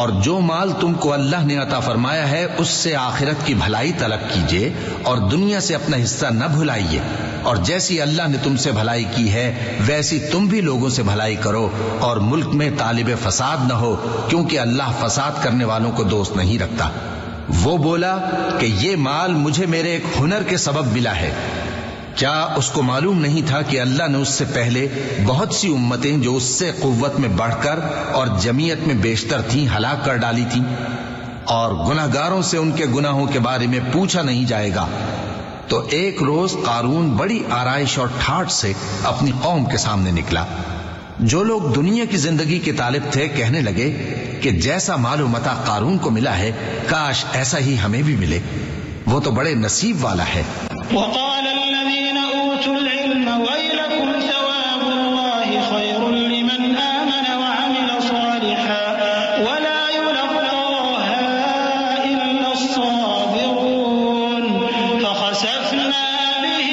اور جو مال تم کو اللہ نے عطا فرمایا ہے اس سے آخرت کی بھلائی طلب کیجیے اور دنیا سے اپنا حصہ نہ بھلائیے، اور جیسی اللہ نے تم سے بھلائی کی ہے ویسی تم بھی لوگوں سے بھلائی کرو، اور ملک میں طالب فساد نہ ہو، کیونکہ اللہ فساد کرنے والوں کو دوست نہیں رکھتا۔ وہ بولا کہ یہ مال مجھے میرے ایک ہنر کے سبب ملا ہے۔ کیا اس کو معلوم نہیں تھا کہ اللہ نے اس سے پہلے بہت سی امتیں جو اس سے قوت میں بڑھ کر اور جمعیت میں بیشتر تھیں ہلاک کر ڈالی تھیں، اور گناہگاروں سے ان کے گناہوں کے بارے میں پوچھا نہیں جائے گا؟ تو ایک روز قارون بڑی آرائش اور ٹھاٹھ سے اپنی قوم کے سامنے نکلا۔ جو لوگ دنیا کی زندگی کے طالب تھے کہنے لگے کہ جیسا مال و متاع قارون کو ملا ہے کاش ایسا ہی ہمیں بھی ملے، وہ تو بڑے نصیب والا ہے۔ وقال الذين أوتوا العلم